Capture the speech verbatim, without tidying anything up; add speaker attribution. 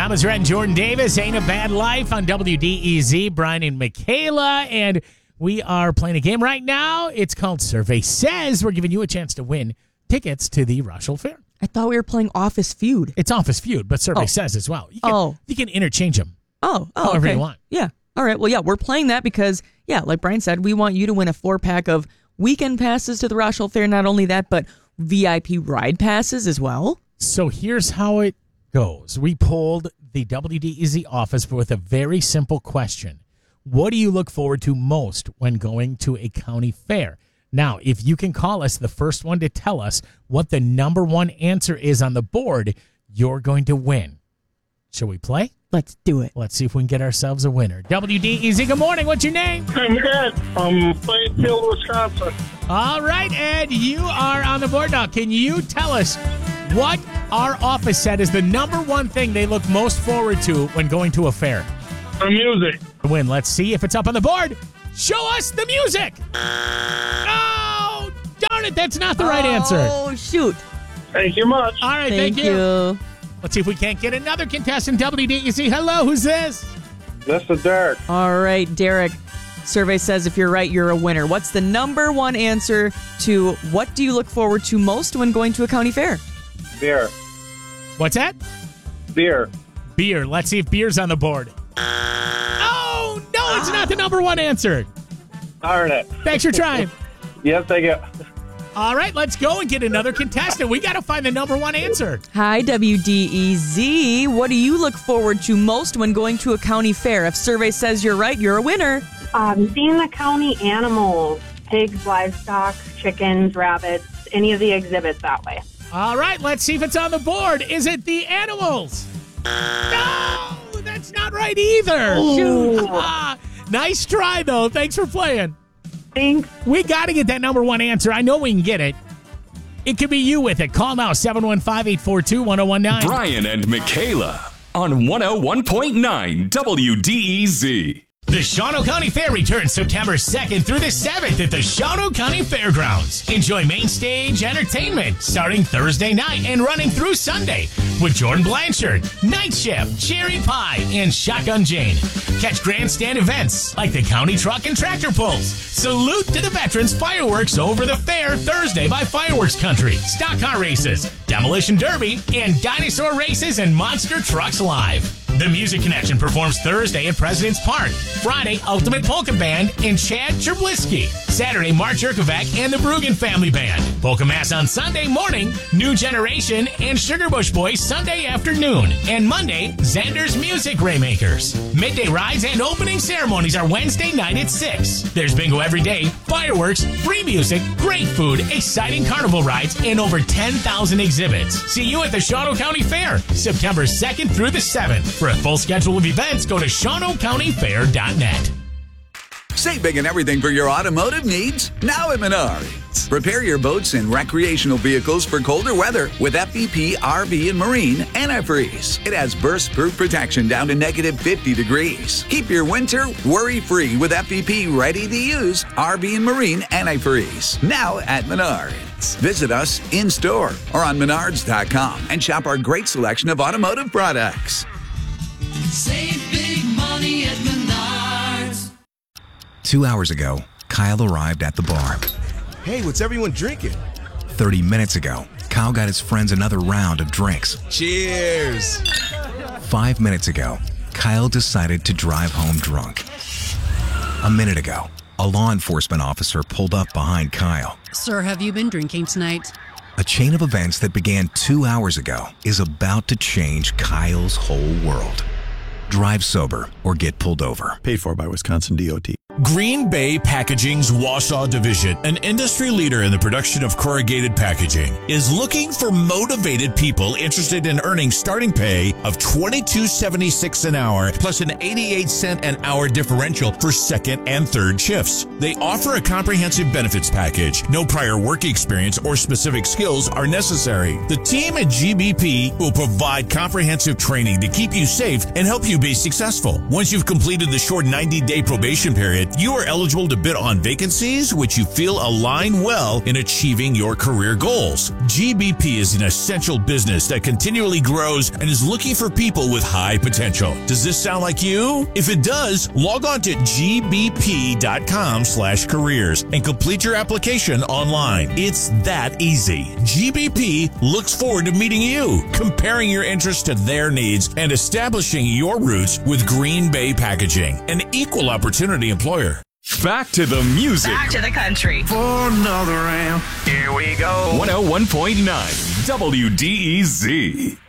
Speaker 1: Thomas Rhett and Jordan Davis, Ain't a Bad Life on W D E Z, Brian and Michaela, and we are playing a game right now. It's called Survey Says. We're giving you a chance to win tickets to the Rochelle Fair.
Speaker 2: I thought we were playing Office Feud.
Speaker 1: It's Office Feud, but Survey
Speaker 2: Oh.
Speaker 1: Says as well. You can,
Speaker 2: Oh.
Speaker 1: you can interchange them.
Speaker 2: Oh, oh,
Speaker 1: However
Speaker 2: okay.
Speaker 1: you want.
Speaker 2: Yeah. All right. Well, yeah, we're playing that because, yeah, like Brian said, we want you to win a four-pack of weekend passes to the Rochelle Fair. Not only that, but V I P ride passes as well.
Speaker 1: So here's how it goes. We polled the W D E Z office with a very simple question. What do you look forward to most when going to a county fair? Now, if you can call us the first one to tell us what the number one answer is on the board, you're going to win. Shall we play?
Speaker 2: Let's do it.
Speaker 1: Let's see if we can get ourselves a winner. W D E Z, good morning. What's your name?
Speaker 3: I'm Ed from Plainfield, Wisconsin.
Speaker 1: All right, Ed, you are on the board now. Can you tell us what our office said is the number one thing they look most forward to when going to a fair?
Speaker 3: The music.
Speaker 1: Win. Let's see if it's up on the board. Show us the music. Oh, darn it. That's not the right answer.
Speaker 2: Oh, shoot.
Speaker 3: Thank you much.
Speaker 1: All right,
Speaker 2: Thank,
Speaker 1: thank, you.
Speaker 2: you.
Speaker 1: Let's see if we can't get another contestant. W D E Z, hello, who's this?
Speaker 3: This is Derek.
Speaker 2: All right, Derek. Survey says if you're right, you're a winner. What's the number one answer to what do you look forward to most when going to a county fair?
Speaker 3: Beer.
Speaker 1: What's that?
Speaker 3: Beer.
Speaker 1: Beer. Let's see if beer's on the board. Oh, no, it's not the number one answer.
Speaker 3: Darn it.
Speaker 1: Thanks for trying.
Speaker 3: Yes, thank you.
Speaker 1: All right, let's go and get another contestant. We got to find the number one answer.
Speaker 2: Hi, W D E Z. What do you look forward to most when going to a county fair? If survey says you're right, you're a winner.
Speaker 4: Um, seeing the county animals, pigs, livestock, chickens, rabbits, any of the exhibits that way.
Speaker 1: All right, let's see if it's on the board. Is it the animals? No, that's not right either.
Speaker 4: Ooh.
Speaker 1: Ah, nice try, though. Thanks for playing.
Speaker 4: Thanks.
Speaker 1: We got to get that number one answer. I know we can get it. It could be you with it. Call now, seven one five, eight four two, one oh one nine.
Speaker 5: Brian and Michaela on one oh one point nine W D E Z.
Speaker 1: The Shawano County Fair returns September second through the seventh at the Shawano County Fairgrounds. Enjoy main stage entertainment starting Thursday night and running through Sunday with Jordan Blanchard, Night Shift, Cherry Pie, and Shotgun Jane. Catch grandstand events like the County Truck and Tractor Pulls. Salute to the veterans fireworks over the fair Thursday by Fireworks Country. Stock car races, Demolition Derby, and dinosaur races and monster trucks live. The Music Connection performs Thursday at President's Park. Friday, Ultimate Polka Band and Chad Cherblisky. Saturday, Mark Jerkovac and the Brugan Family Band. Polka Mass on Sunday morning, New Generation and Sugarbush Boys Sunday afternoon. And Monday, Xander's Music Raymakers. Midday rides and opening ceremonies are Wednesday night at six. There's bingo every day, fireworks, free music, great food, exciting carnival rides, and over ten thousand exhibits. See you at the Shawano County Fair, September second through the seventh. For a full schedule of events, go to Shawano County Fair dot net.
Speaker 6: Save big and everything for your automotive needs now at Menards. Prepare your boats and recreational vehicles for colder weather with F E P R V and Marine Antifreeze. It has burst-proof protection down to negative fifty degrees. Keep your winter worry-free with F E P ready-to-use R V and Marine Antifreeze. Now at Menards. Visit us in-store or on menards dot com and shop our great selection of automotive products.
Speaker 7: Save big money at Menards.
Speaker 8: Two hours ago, Kyle arrived at the bar.
Speaker 9: Hey, what's everyone drinking?
Speaker 8: Thirty minutes ago, Kyle got his friends another round of drinks.
Speaker 9: Cheers!
Speaker 8: Five minutes ago, Kyle decided to drive home drunk. A minute ago, a law enforcement officer pulled up behind Kyle.
Speaker 10: Sir, have you been drinking tonight?
Speaker 8: A chain of events that began two hours ago is about to change Kyle's whole world. Drive sober or get pulled over.
Speaker 9: Paid for by Wisconsin D O T.
Speaker 11: Green Bay Packaging's Wausau division, an industry leader in the production of corrugated packaging, is looking for motivated people interested in earning starting pay of twenty-two seventy-six an hour plus an eighty-eight cent an hour differential for second and third shifts. They offer a comprehensive benefits package. No prior work experience or specific skills are necessary. The team at G B P will provide comprehensive training to keep you safe and help you be successful. Once you've completed the short ninety-day probation period, partnership, you are eligible to bid on vacancies which you feel align well in achieving your career goals. G B P is an essential business that continually grows and is looking for people with high potential. Does this sound like you? If it does, log on to g b p dot com slash careers and complete your application online. It's that easy. G B P looks forward to meeting you, comparing your interests to their needs, and establishing your roots with Green Bay Packaging, an equal opportunity employer.
Speaker 5: Back to the music.
Speaker 12: Back to the country.
Speaker 5: For another round. Here we go. one oh one point nine W D E Z.